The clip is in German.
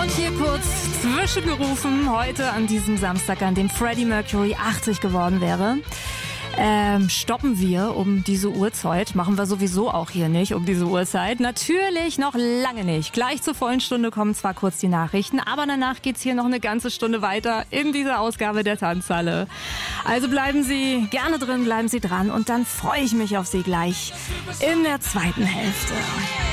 Und hier kurz zwischengerufen, heute an diesem Samstag, an dem Freddie Mercury 80 geworden wäre. Stoppen wir um diese Uhrzeit. Machen wir sowieso auch hier nicht um diese Uhrzeit. Natürlich noch lange nicht. Gleich zur vollen Stunde kommen zwar kurz die Nachrichten, aber danach geht's hier noch eine ganze Stunde weiter in dieser Ausgabe der Tanzhalle. Also bleiben Sie gerne drin, bleiben Sie dran und dann freue ich mich auf Sie gleich in der zweiten Hälfte.